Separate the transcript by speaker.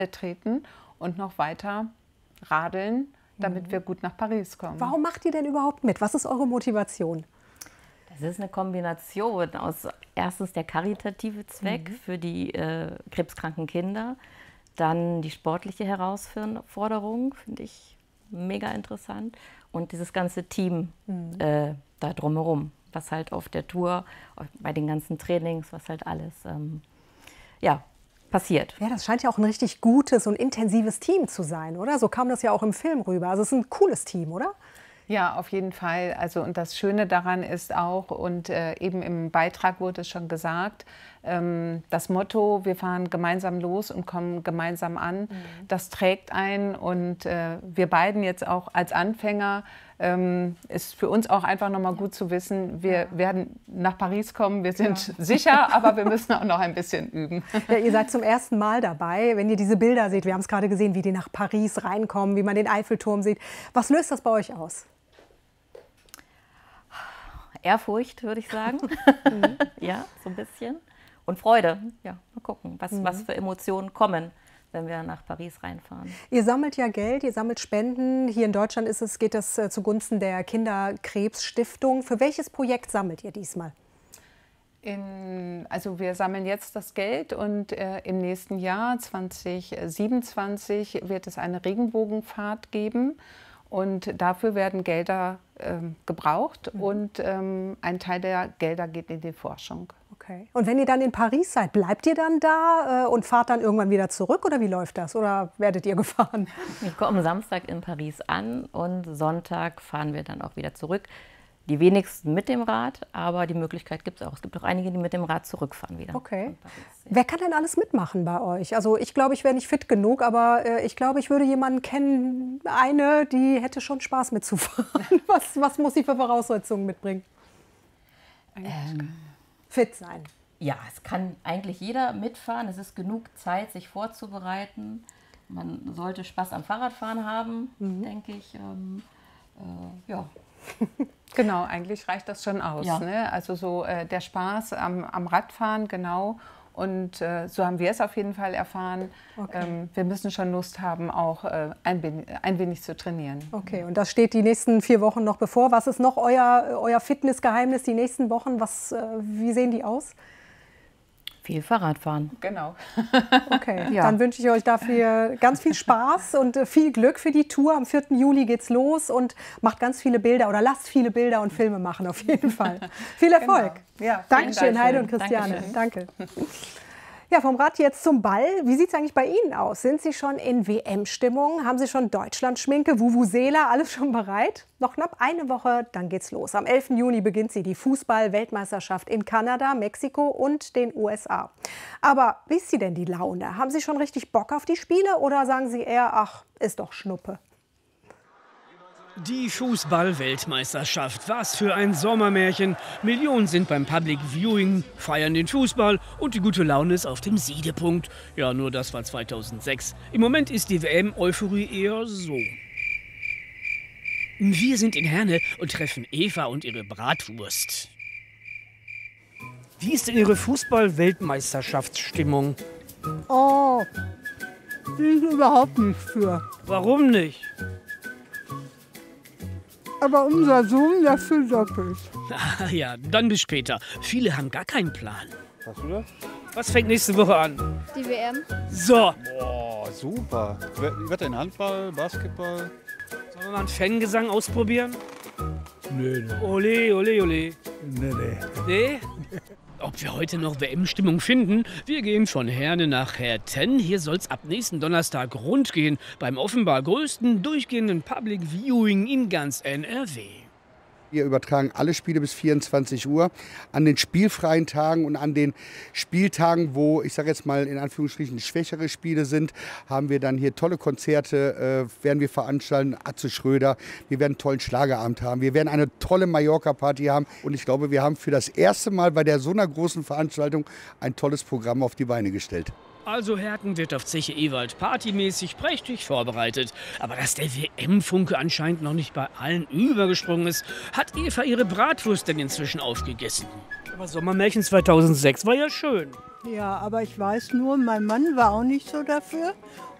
Speaker 1: treten und noch weiter radeln, damit wir gut nach Paris kommen.
Speaker 2: Warum macht ihr denn überhaupt mit? Was ist eure Motivation?
Speaker 3: Das ist eine Kombination aus erstens der karitative Zweck für die krebskranken Kinder, dann die sportliche Herausforderung, finde ich mega interessant, und dieses ganze Team da drumherum, was halt auf der Tour, bei den ganzen Trainings, was halt alles passiert.
Speaker 2: Ja, das scheint ja auch ein richtig gutes und intensives Team zu sein, oder? So kam das ja auch im Film rüber. Also es ist ein cooles Team, oder?
Speaker 1: Ja, auf jeden Fall. Also, und das Schöne daran ist auch, und eben im Beitrag wurde es schon gesagt, das Motto, wir fahren gemeinsam los und kommen gemeinsam an, das trägt ein. Und wir beiden jetzt auch als Anfänger, ist für uns auch einfach nochmal gut zu wissen, wir werden nach Paris kommen, wir sind sicher, aber wir müssen auch noch ein bisschen üben.
Speaker 2: Ja, ihr seid zum ersten Mal dabei, wenn ihr diese Bilder seht. Wir haben es gerade gesehen, wie die nach Paris reinkommen, wie man den Eiffelturm sieht. Was löst das bei euch aus?
Speaker 3: Ehrfurcht, würde ich sagen. Ja, so ein bisschen. Und Freude. Ja, mal gucken, was für Emotionen kommen, wenn wir nach Paris reinfahren. Ihr
Speaker 2: sammelt ja Geld, ihr sammelt Spenden. Hier in Deutschland geht das zugunsten der Kinderkrebsstiftung. Für welches Projekt sammelt ihr diesmal?
Speaker 1: Also wir sammeln jetzt das Geld und im nächsten Jahr, 2027, wird es eine Regenbogenfahrt geben. Und dafür werden Gelder gebraucht und ein Teil der Gelder geht in die Forschung.
Speaker 2: Okay. Und wenn ihr dann in Paris seid, bleibt ihr dann da und fahrt dann irgendwann wieder zurück oder wie läuft das? Oder werdet ihr gefahren?
Speaker 3: Wir kommen Samstag in Paris an und Sonntag fahren wir dann auch wieder zurück. Die wenigsten mit dem Rad, aber die Möglichkeit gibt es auch. Es gibt auch einige, die mit dem Rad zurückfahren wieder.
Speaker 2: Okay. Wer kann denn alles mitmachen bei euch? Also ich glaube, ich wäre nicht fit genug, aber ich glaube, ich würde jemanden kennen, die hätte schon Spaß mitzufahren. Was muss sie für Voraussetzungen mitbringen? Fit sein.
Speaker 3: Ja, es kann eigentlich jeder mitfahren. Es ist genug Zeit, sich vorzubereiten. Man sollte Spaß am Fahrradfahren haben, denke ich. Ja.
Speaker 1: Genau, eigentlich reicht das schon aus. Ja. Ne? Also so der Spaß am Radfahren, genau. Und so haben wir es auf jeden Fall erfahren. Okay. Wir müssen schon Lust haben, auch ein wenig zu trainieren.
Speaker 2: Okay, und das steht die nächsten 4 Wochen noch bevor. Was ist noch euer Fitnessgeheimnis die nächsten Wochen? Wie sehen die aus?
Speaker 3: Viel Fahrradfahren.
Speaker 1: Genau.
Speaker 2: Okay, ja. Dann wünsche ich euch dafür ganz viel Spaß und viel Glück für die Tour. Am 4. Juli geht's los und macht ganz viele Bilder oder lasst viele Bilder und Filme machen auf jeden Fall. Viel Erfolg.
Speaker 1: Genau. Ja,
Speaker 2: Dankeschön, Heide und Christiane. Danke. Ja, vom Rad jetzt zum Ball. Wie sieht es eigentlich bei Ihnen aus? Sind Sie schon in WM-Stimmung? Haben Sie schon Deutschland-Schminke, Vuvuzela, alles schon bereit? Noch knapp eine Woche, dann geht's los. Am 11. Juni beginnt sie, die Fußball-Weltmeisterschaft in Kanada, Mexiko und den USA. Aber wie ist sie denn die Laune? Haben Sie schon richtig Bock auf die Spiele oder sagen Sie eher, ach, ist doch Schnuppe?
Speaker 4: Die Fußball-Weltmeisterschaft, was für ein Sommermärchen. Millionen sind beim Public Viewing, feiern den Fußball und die gute Laune ist auf dem Siedepunkt. Ja, nur das war 2006. Im Moment ist die WM-Euphorie eher so. Wir sind in Herne und treffen Eva und ihre Bratwurst. Wie ist denn Ihre Fußball-Weltmeisterschaftsstimmung?
Speaker 5: Oh, bin ich überhaupt nicht für.
Speaker 4: Warum nicht?
Speaker 5: Aber unser Sohn, der fühlt doppelt.
Speaker 4: Ah ja, dann bis später. Viele haben gar keinen Plan.
Speaker 6: Hast du das?
Speaker 4: Was fängt nächste Woche an?
Speaker 7: Die WM.
Speaker 4: So.
Speaker 6: Boah, super. Wird denn Handball, Basketball?
Speaker 4: Sollen wir mal einen Fangesang ausprobieren?
Speaker 6: Nee.
Speaker 4: Ole, ole, ole.
Speaker 6: Nee.
Speaker 4: Nee? Ob wir heute noch WM-Stimmung finden? Wir gehen von Herne nach Herten. Hier soll's ab nächsten Donnerstag rund gehen. Beim offenbar größten durchgehenden Public Viewing in ganz NRW.
Speaker 8: Wir übertragen alle Spiele bis 24 Uhr. An den spielfreien Tagen und an den Spieltagen, wo, ich sage jetzt mal in Anführungsstrichen, schwächere Spiele sind, haben wir dann hier tolle Konzerte, werden wir veranstalten. Atze Schröder, wir werden einen tollen Schlagerabend haben. Wir werden eine tolle Mallorca-Party haben. Und ich glaube, wir haben für das erste Mal bei so einer großen Veranstaltung ein tolles Programm auf die Beine gestellt.
Speaker 4: Also Herten wird auf Zeche Ewald partymäßig prächtig vorbereitet. Aber dass der WM-Funke anscheinend noch nicht bei allen übergesprungen ist, hat Eva ihre Bratwurst denn inzwischen aufgegessen. Aber Sommermärchen 2006 war ja schön.
Speaker 5: Ja, aber ich weiß nur, mein Mann war auch nicht so dafür.